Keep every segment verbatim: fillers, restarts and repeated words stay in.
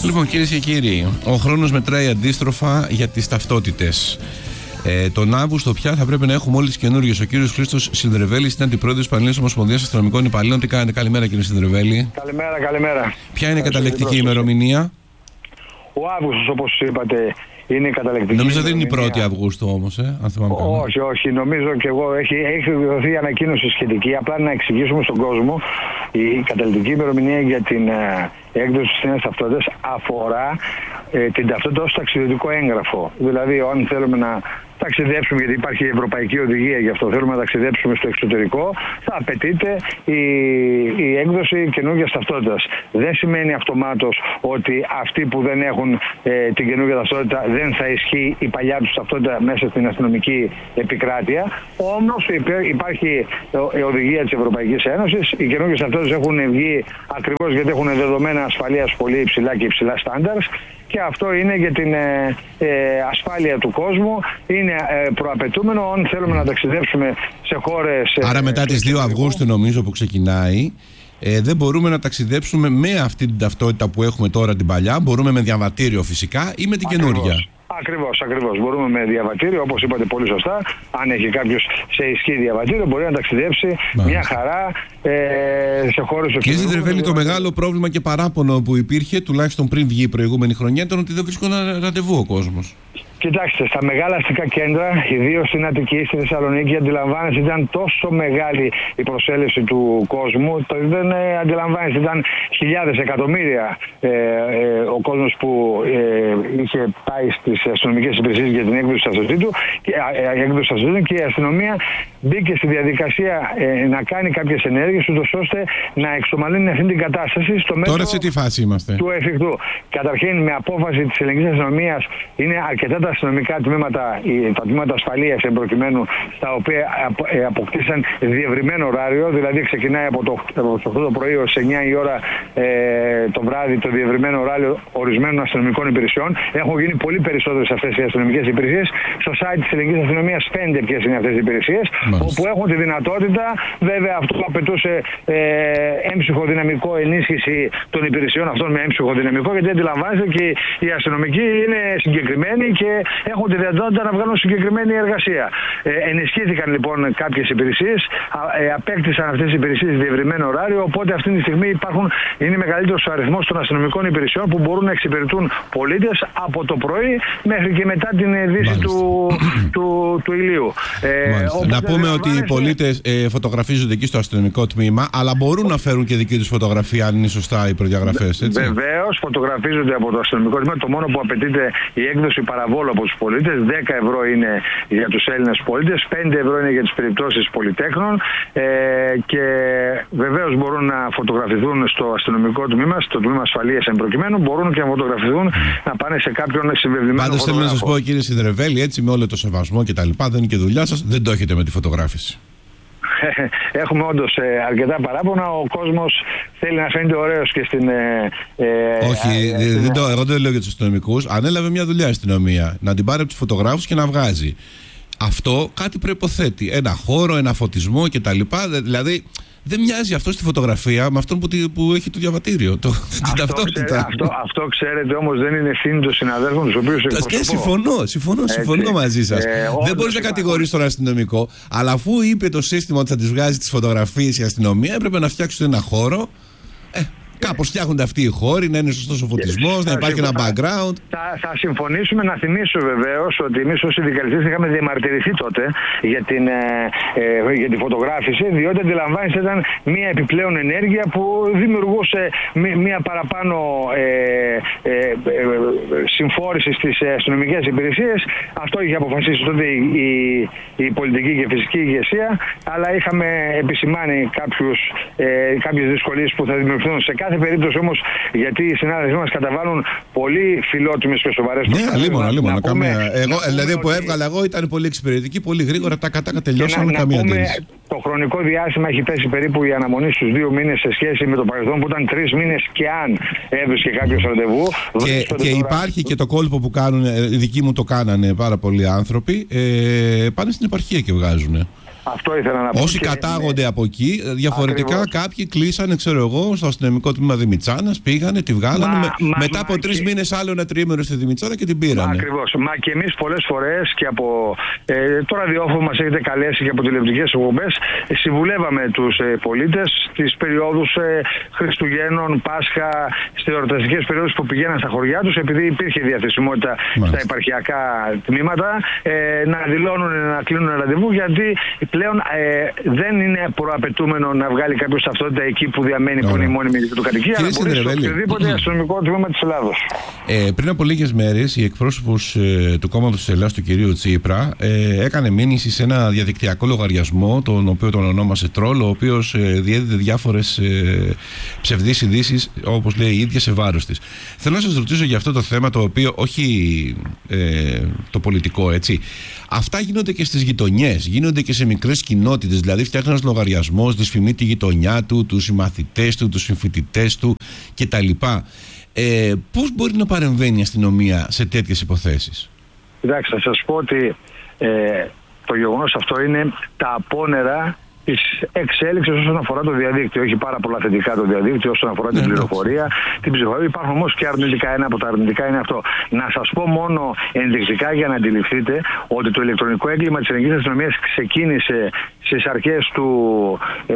Λοιπόν, κυρίες και κύριοι, ο χρόνος μετράει αντίστροφα για τις ταυτότητες. Ε, τον Αύγουστο πια θα πρέπει να έχουμε όλες τις καινούργιες. Ο κύριος Χρήστος Συνδρεβέλης είναι αντιπρόεδρος της Πανελλήνιας Ομοσπονδίας Αστυνομικών Υπαλλήλων. Τι κάνετε, καλημέρα κύριε Συνδρεβέλη. Καλημέρα, καλημέρα. Ποια είναι η καταλεκτική ημερομηνία? Ο Αύγουστος, όπως είπατε, είναι η καταλεκτική. Νομίζω δεν είναι η πρώτη Αυγούστου όμως, ε, αν θυμάμαι καλά. Όχι, όχι, νομίζω και εγώ. Έχει, έχει δοθεί ανακοίνωση σχετική. Απλά να εξηγήσουμε στον κόσμο, η καταλεκτική ημερομηνία για την ε, έκδοση της νέας ταυτότητας αφορά ε, την ταυτότητα ως ταξιδιωτικό έγγραφο. Δηλαδή, αν θέλουμε να ταξιδέψουμε, γιατί υπάρχει η Ευρωπαϊκή Οδηγία γι' αυτό, θέλουμε να ταξιδέψουμε στο εξωτερικό, θα απαιτείται η, η έκδοση καινούργιας ταυτότητας. Δεν σημαίνει αυτομάτως ότι αυτοί που δεν έχουν ε, την καινούργια ταυτότητα δεν θα ισχύει η παλιά τους ταυτότητα μέσα στην αστυνομική επικράτεια. Όμως υπάρχει η οδηγία της Ευρωπαϊκής Ένωσης, οι καινούργιες ταυτότητες έχουν βγει ακριβώς γιατί έχουν δεδομένα ασφαλείας πολύ υψηλά και υψηλά στάνταρς. Και αυτό είναι για την ε, ε, ασφάλεια του κόσμου. Είναι ε, προαπαιτούμενο αν θέλουμε να ταξιδέψουμε σε χώρες... Άρα ε, μετά τις δύο Αυγούστου νομίζω που ξεκινάει, ε, δεν μπορούμε να ταξιδέψουμε με αυτή την ταυτότητα που έχουμε τώρα την παλιά. Μπορούμε με διαβατήριο φυσικά ή με την καινούργια. Ακριβώς, ακριβώς. Μπορούμε με διαβατήριο, όπως είπατε πολύ σωστά. Αν έχει κάποιος σε ισχύ διαβατήριο, μπορεί να ταξιδέψει Μάλιστα. μια χαρά ε, σε χώρες... Κύριε Συνδρεβέλη, το μεγάλο πρόβλημα και παράπονο που υπήρχε, τουλάχιστον πριν βγει η προηγούμενη χρονιά, ήταν ότι δεν βρίσκονταν ραντεβού ο κόσμος. Κοιτάξτε, στα μεγάλα αστικά κέντρα, ιδίως στην Αττική, στη Θεσσαλονίκη, αντιλαμβάνεστε, ήταν τόσο μεγάλη η προσέλευση του κόσμου, το δεν ε, αντιλαμβάνεστε, ήταν χιλιάδες, εκατομμύρια ε, ε, ο κόσμος που ε, είχε πάει στις αστυνομικές υπηρεσίες για την έκδοση του ταυτοτήτου και, ε, και η αστυνομία μπήκε στη διαδικασία ε, να κάνει κάποιες ενέργειες, ούτως ώστε να εξομαλύνει αυτή την κατάσταση στο μέτρο. Τώρα σε τι φάση είμαστε? Του εφικτού. Καταρχήν, με απόφαση της ελληνικής αστυνομίας, είναι αρκετά τα αστυνομικά τμήματα, τα τμήματα ασφαλείας εμπροκειμένου, στα οποία αποκτήσαν διευρυμένο ωράριο, δηλαδή ξεκινάει από το οκτώ το πρωί ως εννιά η ώρα ε, το βράδυ το διευρυμένο ωράριο ορισμένων αστυνομικών υπηρεσιών. Έχουν γίνει πολύ περισσότερες αυτές οι αστυνομικές υπηρεσίες. Στο site της ελληνικής αστυνομίας φαίνεται ποιες είναι αυτές οι υπηρεσίες, Μάλιστα. όπου έχουν τη δυνατότητα, βέβαια αυτό απαιτούσε ε, έμψυχο δυναμικό, ενίσχυση των υπηρεσιών αυτών με έμψυχο δυναμικό, γιατί αντιλαμβάνεστε και οι αστυνομικοί είναι συγκεκριμένοι και έχουν τη δυνατότητα να βγάλουν συγκεκριμένη εργασία. Ε, ενισχύθηκαν λοιπόν κάποιες υπηρεσίες, ε, απέκτησαν αυτές οι υπηρεσίες διευρυμένο ωράριο, οπότε αυτή τη στιγμή υπάρχουν, είναι μεγαλύτερος ο αριθμός των αστυνομικών υπηρεσιών που μπορούν να εξυπηρετούν πολίτες από το πρωί μέχρι και μετά την δύση του, του, του ηλίου. Ε, να πούμε ότι οι πολίτες ε, φωτογραφίζονται εκεί στο αστυνομικό τμήμα, αλλά μπορούν να φέρουν και δική τους φωτογραφία αν είναι σωστά οι προδιαγραφές. Βεβαίως, φωτογραφίζονται από το αστυνομικό τμήμα. Το μόνο που απαιτείται η έκδοση παραβόλου από τους πολίτες, δέκα ευρώ είναι για τους Έλληνες πολίτες, πέντε ευρώ είναι για τις περιπτώσεις πολυτέχνων ε, και βεβαίως μπορούν να φωτογραφηθούν στο αστυνομικό τμήμα, στο τμήμα ασφαλείας εμπροκειμένου, μπορούν και να φωτογραφηθούν να πάνε σε κάποιον συμβεβλημένο. Πάντως θέλω να σας πω, κύριε Συνδρεβέλη, έτσι με όλο το σεβασμό και τα λοιπά, δεν είναι και δουλειά σας, δεν το έχετε με τη φωτογράφηση. Έχουμε όντως ε, αρκετά παράπονα. Ο κόσμος θέλει να φαίνεται ωραίος και στην. Ε, ε, Όχι, ε, ε, δεν το, εγώ δεν λέω για τους αστυνομικούς. Ανέλαβε μια δουλειά η αστυνομία. Να την πάρει από τους φωτογράφους και να βγάζει. Αυτό κάτι προϋποθέτει. Ένα χώρο, ένα φωτισμό κτλ. Δηλαδή. Δεν μοιάζει αυτό στη φωτογραφία με αυτόν που, που έχει το διαβατήριο, το, την ταυτότητα. Ξέρε, αυτό, αυτό ξέρετε όμως δεν είναι ευθύνη των συναδέλφων τους οποίους εκπροσωπώ. Συμφωνώ, συμφωνώ, συμφωνώ μαζί σας. Ε, δεν μπορείς να κατηγορείς τον αστυνομικό, αλλά αφού είπε το σύστημα ότι θα τις βγάζει τις φωτογραφίες η αστυνομία, έπρεπε να φτιάξουν ένα χώρο. Ε, Κάπως φτιάχνονται αυτοί οι χώροι, να είναι σωστός ο φωτισμός, να υπάρχει ένα background. Θα, θα συμφωνήσουμε. Να θυμίσω βεβαίως ότι εμείς ως συνδικαλιστές είχαμε διαμαρτυρηθεί τότε για την, ε, ε, για τη φωτογράφηση, διότι αντιλαμβάνεστε ήταν μια επιπλέον ενέργεια που δημιουργούσε μια, μια παραπάνω ε, ε, ε, συμφόρηση στις αστυνομικές υπηρεσίες. Αυτό είχε αποφασίσει τότε η, η, η πολιτική και φυσική ηγεσία, αλλά είχαμε επισημάνει κάποιους, ε, κάποιες δυσκολίες που θα δημιουργηθούν σε κάθε περίπτωση όμως, γιατί οι συνάδελφοι μας καταβάλουν πολύ φιλότιμες και σοβαρές προσπάθειες. Ναι, αλίμονα, αλίμονα. Εγώ, δηλαδή που έβγαλα εγώ ήταν πολύ εξυπηρετική, πολύ γρήγορα, τα κατά τελειώσαμε, καμία αντίρρηση. Το χρονικό διάστημα έχει πέσει περίπου η αναμονή στους δύο μήνες σε σχέση με το παρελθόν που ήταν τρεις μήνες και αν έβρισκε κάποιο ραντεβού. Και, και υπάρχει και το κόλπο που κάνουν, οι δικοί μου το κάνανε πάρα πολλοί άνθρωποι, ε, πάνε στην επαρχία και βγάζουν. Αυτό ήθελα να πω. Όσοι και κατάγονται είναι... από εκεί, διαφορετικά ακριβώς. Κάποιοι κλείσανε, ξέρω εγώ, στο αστυνομικό τμήμα Δημητσάνας, πήγανε, τη βγάλανε. Μα, με, μα, μετά μα, από τρει και... μήνες άλλο ένα τριήμερο στη Δημητσάνα και την πήρανε. Ακριβώς. Μα και εμείς πολλές φορές και από ε, το ραδιόφωνο μας έχετε καλέσει και από τηλεοπτικές εκπομπές, ε, συμβουλεύαμε τους ε, πολίτες στις περιόδους ε, Χριστουγέννων, Πάσχα, στις εορταστικές περιόδους που πηγαίναν στα χωριά τους, επειδή υπήρχε διαθεσιμότητα Μάλιστα. στα επαρχιακά τμήματα, ε, να δηλώνουν, να κλείνουν ραντεβού, γιατί πλέον ε, δεν είναι προαπαιτούμενο να βγάλει κάποιο ταυτότητα εκεί που διαμένει, που είναι η μόνιμη του κατοικία, αλλά μπορεί σε οποιοδήποτε αστυνομικό τμήμα της Ελλάδος. Ε, πριν από λίγες μέρες, η εκπρόσωπος ε, του κόμματος της Ελλάδας, του κυρίου Τσίπρα, ε, έκανε μήνυση σε ένα διαδικτυακό λογαριασμό, τον οποίο τον ονόμασε Τρόλ, ο οποίος ε, διέδιδε διάφορες ε, ψευδείς ειδήσεις, όπως λέει η ίδια, σε βάρος της. Θέλω να σας ρωτήσω για αυτό το θέμα, το οποίο, όχι ε, το πολιτικό, έτσι. Αυτά γίνονται και στις γειτονιές, γίνονται και σε μικρές κοινότητες. Δηλαδή, φτιάχνει ένας λογαριασμός, δυσφημεί τη γειτονιά του, τους συμμαθητές του, τους συμφοιτητές του κτλ. Ε, πώς μπορεί να παρεμβαίνει η αστυνομία σε τέτοιες υποθέσεις? Κοιτάξτε, θα σας πω ότι ε, το γεγονός αυτό είναι τα απόνερα της εξέλιξης όσον αφορά το διαδίκτυο. Έχει πάρα πολλά θετικά το διαδίκτυο όσον αφορά την πληροφορία, την ψηφοφορία. Υπάρχουν όμως και αρνητικά. Ένα από τα αρνητικά είναι αυτό. Να σας πω μόνο ενδεικτικά για να αντιληφθείτε ότι το ηλεκτρονικό έγκλημα της ελληνικής αστυνομίας ξεκίνησε στις αρχές του, ε,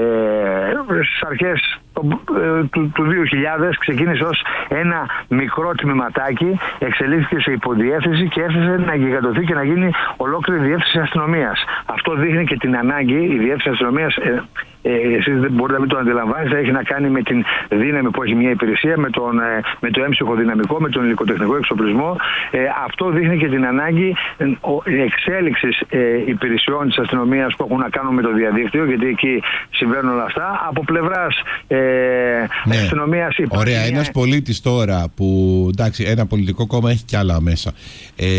στις αρχές του, του δύο χιλιάδες, ξεκίνησε ως ένα μικρό τμήματάκι, εξελίχθηκε σε υποδιεύθυνση και έφτασε να γιγαντωθεί και να γίνει ολόκληρη διεύθυνση αστυνομίας. Αυτό δείχνει και την ανάγκη η διεύθυνση αστυνομίας. Ε, Ε, εσείς δεν μπορείτε να μην το αντιλαμβάνεστε, έχει να κάνει με την δύναμη που έχει μια υπηρεσία, με, τον, ε, με το έμψυχο δυναμικό, με τον υλικοτεχνικό εξοπλισμό. Ε, αυτό δείχνει και την ανάγκη ε, εξέλιξης ε, υπηρεσιών της αστυνομίας που έχουν να κάνουν με το διαδίκτυο, γιατί εκεί συμβαίνουν όλα αυτά. Από πλευράς ε, ναι. αστυνομίας υπάρχει. Ωραία, μια... ένας πολίτης τώρα που, εντάξει, ένα πολιτικό κόμμα έχει κι άλλα μέσα. Ε,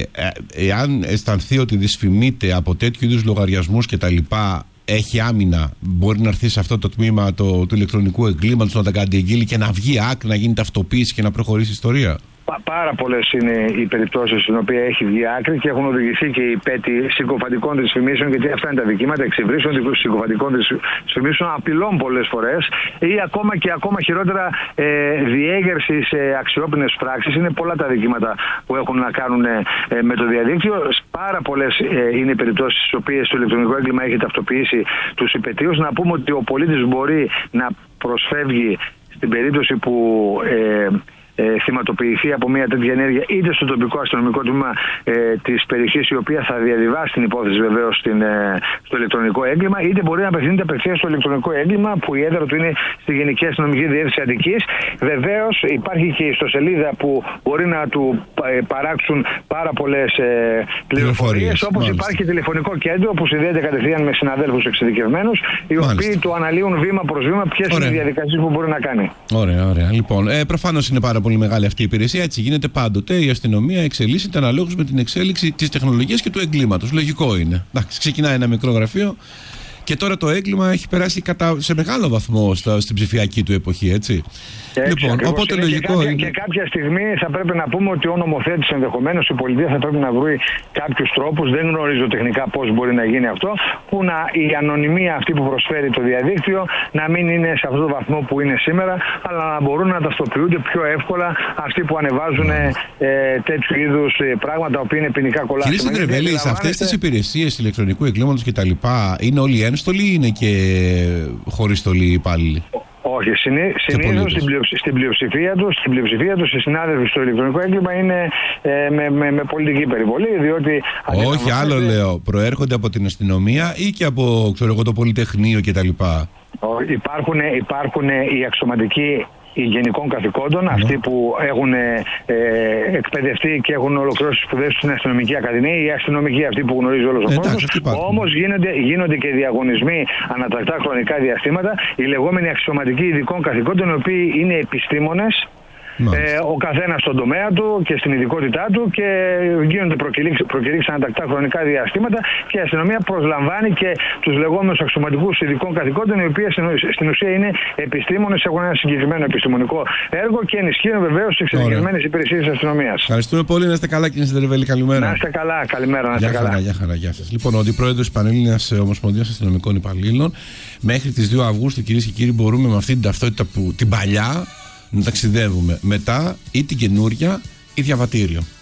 ε, εάν αισθανθεί ότι δυσφημείται από τέτοιου είδους λογαριασμούς κτλ., έχει άμυνα, μπορεί να έρθει σε αυτό το τμήμα το, του ηλεκτρονικού εγκλήματος, να τα καταγγείλει και να βγει άκρη, να γίνει ταυτοποίηση και να προχωρήσει η ιστορία? Πάρα πολλές είναι οι περιπτώσεις στην οποία έχει βγει άκρη και έχουν οδηγηθεί και οι πέτοι συκοφαντικών δυσφημίσεων, γιατί αυτά είναι τα δικήματα, εξυβρίσεων συκοφαντικών δυσφημίσεων, απειλών πολλές φορές, ή ακόμα και ακόμα χειρότερα ε, διέγερση σε αξιόπινες πράξεις. Είναι πολλά τα δικήματα που έχουν να κάνουν ε, με το διαδίκτυο. Πάρα πολλές ε, είναι οι περιπτώσεις στις οποίες το ηλεκτρονικό έγκλημα έχει ταυτοποιήσει τους υπετίους. Να πούμε ότι ο πολίτης μπορεί να προσφεύγει στην περίπτωση που ε, Ε, θυματοποιηθεί από μια τέτοια ενέργεια, είτε στο τοπικό αστυνομικό τμήμα ε, της περιοχής, η οποία θα διαβιβάσει την υπόθεση βεβαίως στην, ε, στο ηλεκτρονικό έγκλημα, είτε μπορεί να απευθύνεται απευθείας στο ηλεκτρονικό έγκλημα, που η έδρα του είναι στη Γενική Αστυνομική Διεύθυνση Αττικής. Βεβαίως υπάρχει και η ιστοσελίδα που μπορεί να του ε, παράξουν πάρα πολλές ε, πληροφορίες, όπως υπάρχει και τηλεφωνικό κέντρο που συνδέεται κατευθείαν με συναδέλφους εξειδικευμένους, οι Μάλιστα. οποίοι του αναλύουν βήμα προς βήμα ποιες είναι οι διαδικασίες που μπορεί να κάνει. Ωραία, ωραία. Λοιπόν, ε, προφανώς είναι πάρα πολύ μεγάλη αυτή η υπηρεσία. Έτσι γίνεται πάντοτε. Η αστυνομία εξελίσσεται αναλόγως με την εξέλιξη της τεχνολογίας και του εγκλήματος. Λογικό είναι. Εντάξει, ξεκινάει ένα μικρό γραφείο και τώρα το έγκλημα έχει περάσει κατά, σε μεγάλο βαθμό στα, στην ψηφιακή του εποχή, έτσι. Έτσι λοιπόν, ακριβώς. οπότε είναι λογικό και κάποια, είναι. Και κάποια στιγμή θα πρέπει να πούμε ότι ο νομοθέτης, ενδεχομένως η πολιτεία, θα πρέπει να βρει κάποιους τρόπους, δεν γνωρίζω τεχνικά πώς μπορεί να γίνει αυτό, που να, η ανωνυμία αυτή που προσφέρει το διαδίκτυο να μην είναι σε αυτό το βαθμό που είναι σήμερα, αλλά να μπορούν να ταυτοποιούνται πιο εύκολα αυτοί που ανεβάζουν ε, τέτοιου είδους πράγματα, που είναι ποινικά κολάσιμα. Κύριε Σεντρεβέλη, σε αυτές τις υπηρεσίες ηλεκτρονικού εγκλήματος κτλ., είναι όλοι ένστολοι ή είναι και χωρίς στολή υπάλληλοι? Όχι, συνήθως στην, πλειοψη, στην πλειοψηφία τους, στην πλειοψηφία τους οι συνάδελφοι στο ηλεκτρονικό έγκλημα είναι ε, με, με, με πολιτική περιβολή, διότι... Όχι, άλλο λέω, προέρχονται από την αστυνομία ή και από, ξέρω εγώ, το Πολυτεχνείο κτλ. Υπάρχουν, υπάρχουν οι αξιωματικοί οι γενικών καθηκόντων, mm. αυτοί που έχουν ε, εκπαιδευτεί και έχουν ολοκληρώσει τις σπουδές στην αστυνομική ακαδημία, οι αστυνομικοί αυτοί που γνωρίζει όλος ο κόσμος. Όμως γίνονται, γίνονται και διαγωνισμοί ανατακτά χρονικά διαστήματα, οι λεγόμενοι αξιωματικοί ειδικών καθηκόντων, οι οποίοι είναι επιστήμονες, Ε, ο καθένας στον τομέα του και στην ειδικότητά του και γίνονται προκηρύξεις ανατακτά χρονικά διαστήματα και η αστυνομία προσλαμβάνει και τους λεγόμενους αξιωματικούς ειδικών καθηκόντων, οι οποίοι στην ουσία είναι επιστήμονες, έχουν ένα συγκεκριμένο επιστημονικό έργο και ενισχύουν βεβαίως τις εξειδικευμένες υπηρεσίες της αστυνομίας. Ευχαριστούμε πολύ. Να είστε καλά, κύριε Σιδερβέλη. Καλημέρα. Να είστε καλά. Καλημέρα. Να είστε γεια καλά. Χαρά, γεια χαρά, γεια σας. Λοιπόν, ο Αντιπρόεδρος της Πανελλήνιας Ομοσπονδίας Αστυνομικών Υπαλλήλων, μέχρι τις δύο Αυγούστου, κυρίες και κύριοι, μπορούμε με αυτή την ταυτότητα που την παλιά να ταξιδεύουμε. Μετά ή την καινούρια ή διαβατήριο.